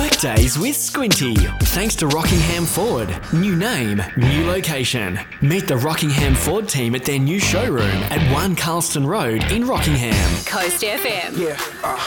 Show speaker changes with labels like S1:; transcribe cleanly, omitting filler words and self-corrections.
S1: Workdays with Squinty. Thanks to Rockingham Ford. New name, new location. Meet the Rockingham Ford team at their new showroom at 1 Carlston Road in Rockingham.
S2: Coast FM.
S3: Yeah.